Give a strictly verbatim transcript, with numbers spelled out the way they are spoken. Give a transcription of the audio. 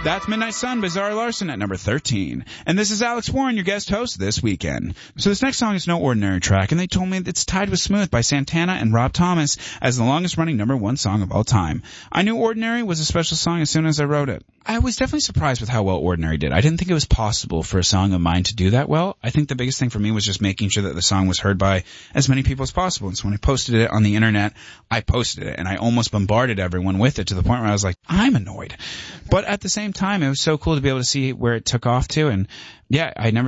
That's Midnight Sun by Zara Larsson at number thirteen. And this is Alex Warren, your guest host this weekend. So this next song is no ordinary track, and they told me it's tied with Smooth by Santana and Rob Thomas as the longest running number one song of all time. I knew Ordinary was a special song as soon as I wrote it. I was definitely surprised with how well Ordinary did. I didn't think it was possible for a song of mine to do that well. I think the biggest thing for me was just making sure that the song was heard by as many people as possible. And so when I posted it on the internet, I posted it, and I almost bombarded everyone with it to the point where I was like, I'm annoyed. But at the same time, it was so cool to be able to see where it took off to, and yeah, I never